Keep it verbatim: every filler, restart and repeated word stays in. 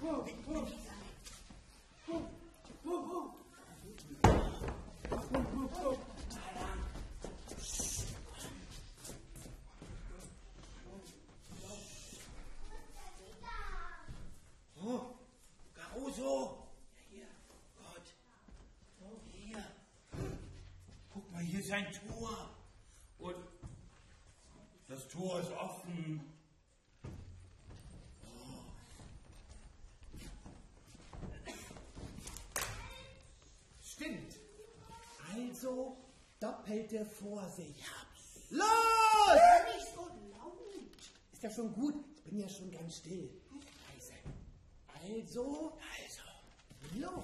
Oh, Caruso! Hier, Gott. Hier. Guck mal, hier ist ein Tor. Und das Tor ist offen. Stimmt. Also doppelte Vorsicht. Ja. Los! Hör nicht so laut. Ist ja schon gut. Ich bin ja schon ganz still. Leise. Also, Also, los.